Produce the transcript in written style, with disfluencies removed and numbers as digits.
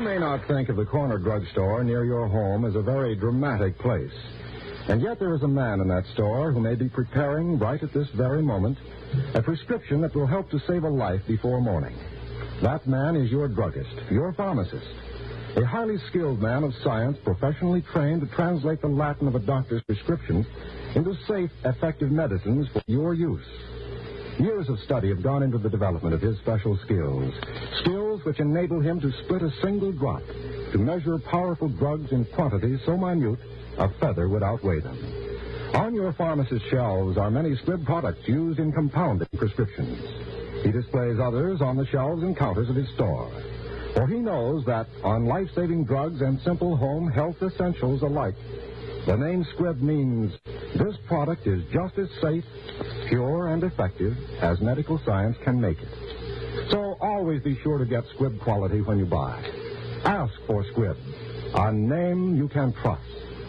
may not think of the corner drugstore near your home as a very dramatic place. And yet there is a man in that store who may be preparing right at this very moment a prescription that will help to save a life before morning. That man is your druggist, your pharmacist, a highly skilled man of science professionally trained to translate the Latin of a doctor's prescriptions into safe, effective medicines for your use. Years of study have gone into the development of his special skills which enable him to split a single drop, to measure powerful drugs in quantities so minute a feather would outweigh them. On your pharmacist's shelves are many Squibb products used in compounding prescriptions. He displays others on the shelves and counters of his store. For he knows that on life-saving drugs and simple home health essentials alike, the name Squibb means this product is just as safe, pure, and effective as medical science can make it. So always be sure to get Squibb quality when you buy. Ask for Squibb, a name you can trust.